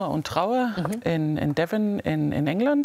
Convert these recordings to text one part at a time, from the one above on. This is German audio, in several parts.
und Trauer in Devon in England.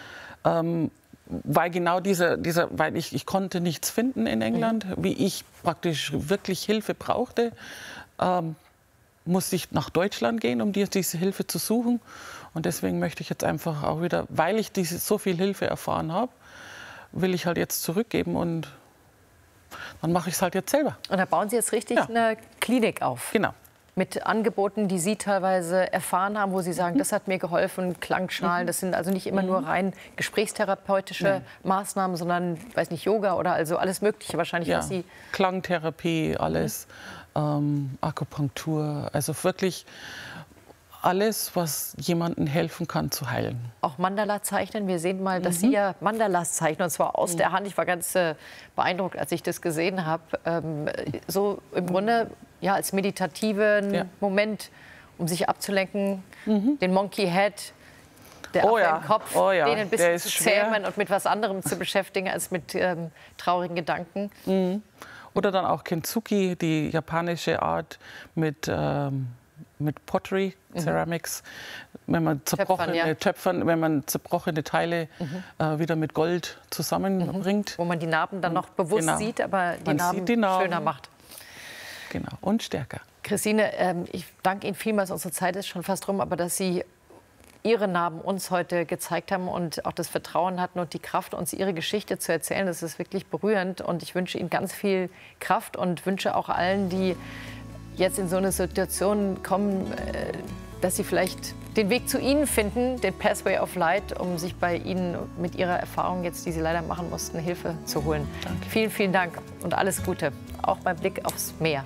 Weil genau weil ich konnte nichts finden in England, wie ich praktisch wirklich Hilfe brauchte, musste ich nach Deutschland gehen, um diese Hilfe zu suchen. Und deswegen möchte ich jetzt einfach auch wieder, weil ich so viel Hilfe erfahren habe, will ich halt jetzt zurückgeben und dann mache ich es halt jetzt selber. Und da bauen Sie jetzt richtig eine Klinik auf. Genau. Mit Angeboten, die Sie teilweise erfahren haben, wo Sie sagen, das hat mir geholfen, Klangschalen. Das sind also nicht immer nur rein gesprächstherapeutische Maßnahmen, sondern, weiß nicht, Yoga oder also alles Mögliche wahrscheinlich, was Sie... Klangtherapie, alles, Akupunktur, also wirklich alles, was jemandem helfen kann, zu heilen. Auch Mandala zeichnen. Wir sehen mal, dass Sie ja Mandalas zeichnen, und zwar aus der Hand. Ich war ganz beeindruckt, als ich das gesehen habe. So im Grunde ja, als meditativen Moment, um sich abzulenken, den Monkey Head, der Affe im Kopf, den ein bisschen zu zähmen und mit was anderem zu beschäftigen als mit traurigen Gedanken. Oder dann auch Kintsugi, die japanische Art mit Pottery, Ceramics, wenn man zerbrochene Teile wieder mit Gold zusammenbringt. Wo man die Narben dann noch bewusst sieht, aber die Narben schöner macht. Genau, und stärker. Christine, ich danke Ihnen vielmals. Unsere Zeit ist schon fast rum, aber dass Sie Ihre Narben uns heute gezeigt haben und auch das Vertrauen hatten und die Kraft, uns Ihre Geschichte zu erzählen, das ist wirklich berührend. Und ich wünsche Ihnen ganz viel Kraft und wünsche auch allen, die jetzt in so eine Situation kommen, dass sie vielleicht den Weg zu Ihnen finden, den Pathway of Light, um sich bei Ihnen mit Ihrer Erfahrung jetzt, die Sie leider machen mussten, Hilfe zu holen. Danke. Vielen, vielen Dank und alles Gute, auch beim Blick aufs Meer.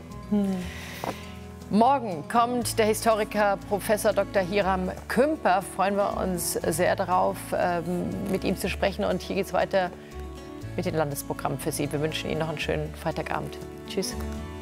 Morgen kommt der Historiker Professor Dr. Hiram Kümper. Freuen wir uns sehr darauf, mit ihm zu sprechen. Und hier geht es weiter mit den Landesprogrammen für Sie. Wir wünschen Ihnen noch einen schönen Freitagabend. Tschüss.